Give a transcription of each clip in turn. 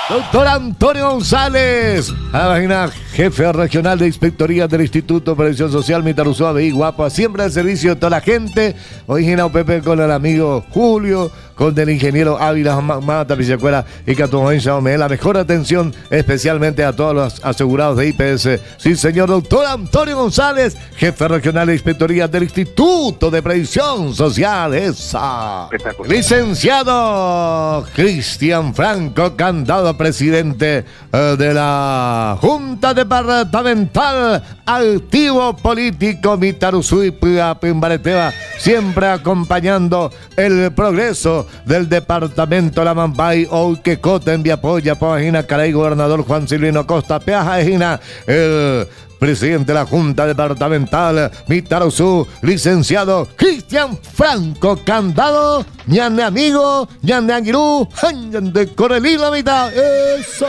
Doctor Antonio González, jefe regional de inspectoría del Instituto de Previsión Social Mitaruzúa de Iguapa, siempre al servicio de toda la gente. Hoy Pepe con el amigo Julio, con el ingeniero Ávila Mata Pichacuera y Catumoencha Ome, la mejor atención especialmente a todos los asegurados de IPS. Sí, señor doctor Antonio González, jefe regional de inspectoría del Instituto de Previsión Social. Esa. Licenciado Cristian Franco Candado, presidente de la Junta Departamental Activo Político Mitaruzú Pimbareteva, siempre acompañando el progreso del departamento La Mambay, Ouquecote, en Viapoya, Pagina, Caray, gobernador Juan Silvino Costa, Peaja, Ejina, el presidente de la Junta Departamental Mitaruzú, licenciado Cristian Franco Candado, ñande amigo, ñande anguirú, ñande corelí la mitad. Eso.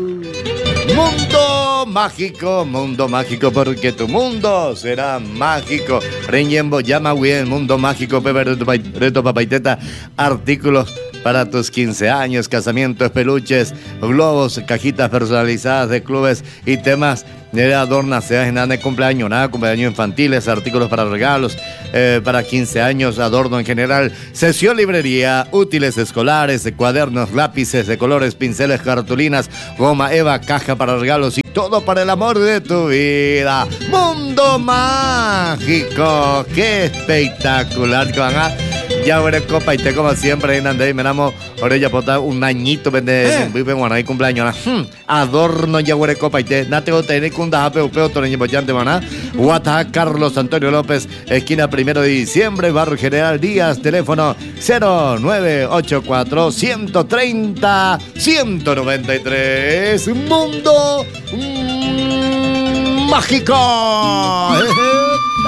Mundo mágico, porque tu mundo será mágico. Reñembo llama bien, mundo mágico, Pepe Reto Papaiteta, artículos para tus 15 años, casamientos, peluches, globos, cajitas personalizadas de clubes y temas de adornas, seas nada de cumpleaños, nada, cumpleaños infantiles, artículos para regalos, para 15 años, adorno en general, sesión librería, útiles escolares, cuadernos, lápices de colores, pinceles, cartulinas, goma eva, caja para regalos y todo para el amor de tu vida. Mundo mágico, qué espectacular que van a... Ya veré copa y te como siempre en André, me damos orella pota un añito vende vive bueno ahí cumpleaños adorno ya veré copa y te nate o tener cunda peo toreño bollante maná Guataja Carlos Antonio López, esquina 1 de diciembre, barrio General Díaz, teléfono 0984 130 193. Mundo mágico.